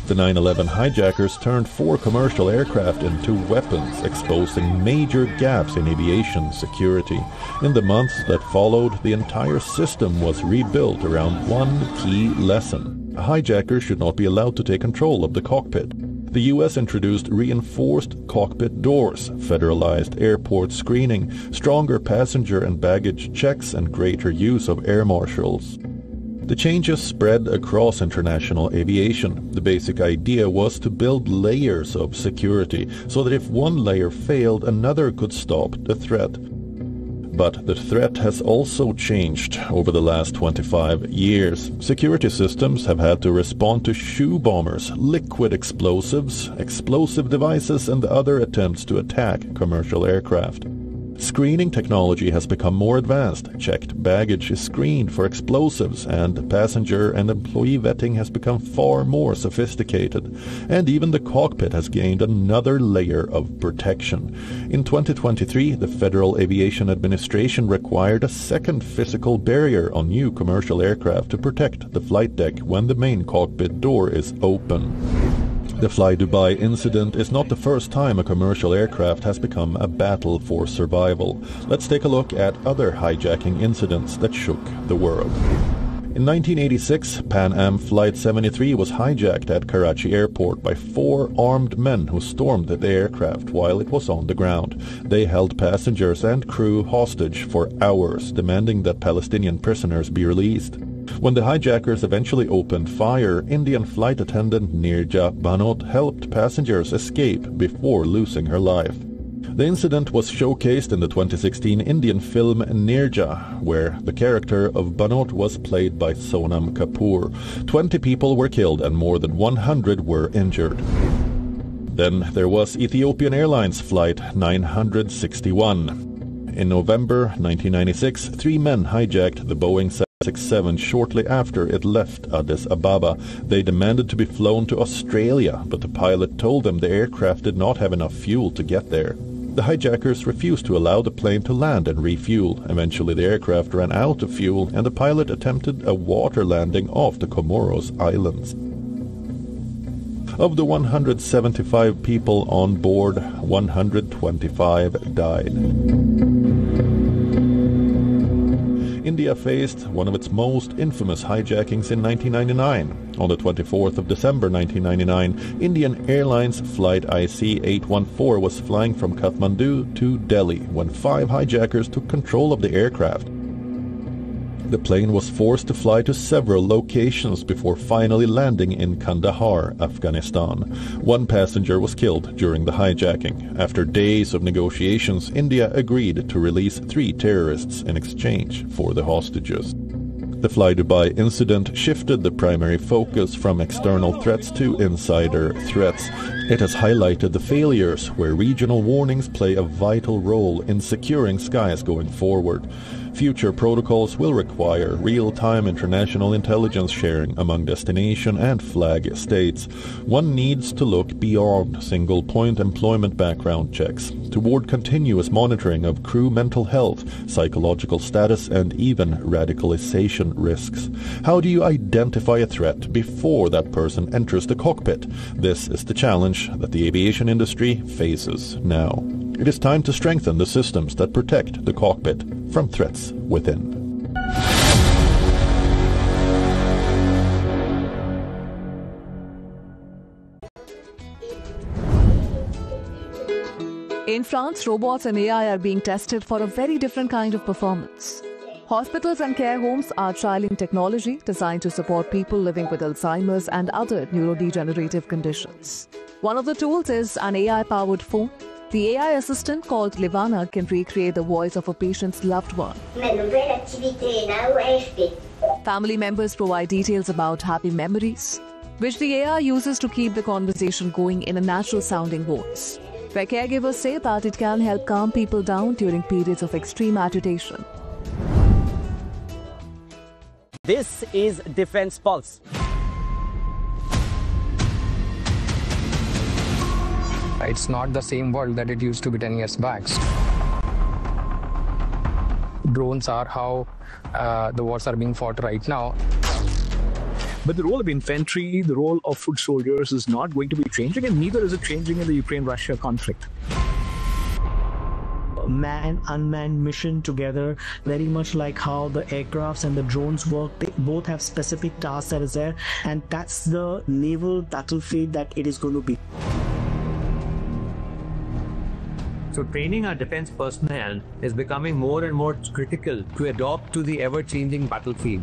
The 9/11 hijackers turned 4 commercial aircraft into weapons, exposing major gaps in aviation security. In the months that followed, the entire system was rebuilt around one key lesson. A hijacker should not be allowed to take control of the cockpit. The U.S. introduced reinforced cockpit doors, federalized airport screening, stronger passenger and baggage checks, and greater use of air marshals. The changes spread across international aviation. The basic idea was to build layers of security so that if one layer failed, another could stop the threat. But the threat has also changed over the last 25 years. Security systems have had to respond to shoe bombers, liquid explosives, explosive devices, and other attempts to attack commercial aircraft. Screening technology has become more advanced. Checked baggage is screened for explosives, and passenger and employee vetting has become far more sophisticated. And even the cockpit has gained another layer of protection. In 2023, the Federal Aviation Administration required a second physical barrier on new commercial aircraft to protect the flight deck when the main cockpit door is open. The Fly Dubai incident is not the first time a commercial aircraft has become a battle for survival. Let's take a look at other hijacking incidents that shook the world. In 1986, Pan Am Flight 73 was hijacked at Karachi Airport by 4 armed men who stormed the aircraft while it was on the ground. They held passengers and crew hostage for hours, demanding that Palestinian prisoners be released. When the hijackers eventually opened fire, Indian flight attendant Nirja Bhanot helped passengers escape before losing her life. The incident was showcased in the 2016 Indian film Nirja, where the character of Bhanot was played by Sonam Kapoor. 20 people were killed and more than 100 were injured. Then there was Ethiopian Airlines Flight 961. In November 1996, 3 men hijacked the Boeing 767 shortly after it left Addis Ababa. They demanded to be flown to Australia, but the pilot told them the aircraft did not have enough fuel to get there. The hijackers refused to allow the plane to land and refuel. Eventually the aircraft ran out of fuel and the pilot attempted a water landing off the Comoros Islands. Of the 175 people on board, 125 died. India faced one of its most infamous hijackings in 1999. On the 24th of December 1999, Indian Airlines Flight IC-814 was flying from Kathmandu to Delhi when 5 hijackers took control of the aircraft. The plane was forced to fly to several locations before finally landing in Kandahar, Afghanistan. 1 passenger was killed during the hijacking. After days of negotiations, India agreed to release 3 terrorists in exchange for the hostages. The Fly Dubai incident shifted the primary focus from external threats to insider threats. It has highlighted the failures where regional warnings play a vital role in securing skies going forward. Future protocols will require real-time international intelligence sharing among destination and flag states. One needs to look beyond single-point employment background checks toward continuous monitoring of crew mental health, psychological status, and even radicalization risks. How do you identify a threat before that person enters the cockpit? This is the challenge that the aviation industry faces now. It is time to strengthen the systems that protect the cockpit from threats within. In France, robots and AI are being tested for a very different kind of performance. Hospitals and care homes are trialing technology designed to support people living with Alzheimer's and other neurodegenerative conditions. One of the tools is an AI-powered phone. The AI assistant called Livana can recreate the voice of a patient's loved one. Family members provide details about happy memories, which the AI uses to keep the conversation going in a natural-sounding voice. Where caregivers say that it can help calm people down during periods of extreme agitation. This is Defense Pulse. It's not the same world that it used to be 10 years back. Drones are how the wars are being fought right now. But the role of infantry, the role of foot soldiers is not going to be changing, and neither is it changing in the Ukraine-Russia conflict. Man-unmanned mission together, very much like how the aircrafts and the drones work. They both have specific tasks that is there, and that's the naval battlefield that it is going to be. So training our defense personnel is becoming more and more critical to adapt to the ever-changing battlefield.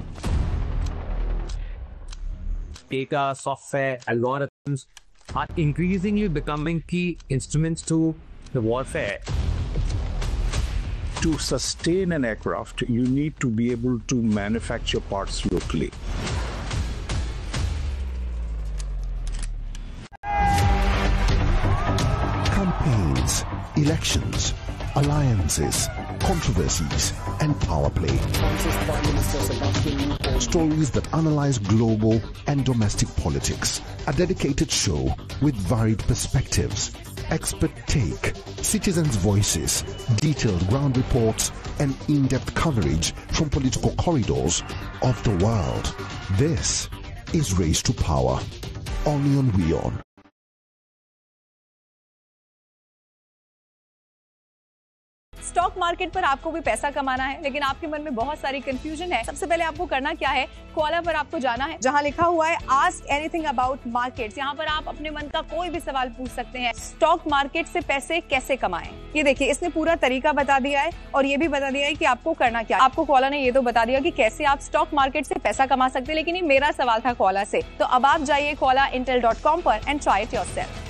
Data, software, algorithms are increasingly becoming key instruments to the warfare. To sustain an aircraft, you need to be able to manufacture parts locally. Campaigns, elections, alliances, controversies, and power play. Stories that analyze global and domestic politics. A dedicated show with varied perspectives, expert take, citizens' voices, detailed ground reports, and in-depth coverage from political corridors of the world. This is Race to Power. Onion WION. Stock market पर आपको भी पैसा कमाना है, लेकिन आपके मन में बहुत सारी कंफ्यूजन है। सबसे पहले आपको करना क्या है, क्वाला पर आपको जाना है, जहां लिखा हुआ है आस्क एनीथिंग अबाउट मार्केट्स। यहां पर आप अपने मन का कोई भी सवाल पूछ सकते हैं। स्टॉक मार्केट से पैसे कैसे कमाएं, ये देखिए इसने पूरा तरीका बता दिया है और ये भी बता दिया है कि आपको करना क्या। आपको क्वाला ने ये तो बता दिया कि कैसे आप स्टॉक मार्केट से पैसा कमा सकते हैं, लेकिन ये मेरा सवाल था क्वाला से। तो अब आप जाइए qualaintel.com पर एंड ट्राई इट योरसेल्फ।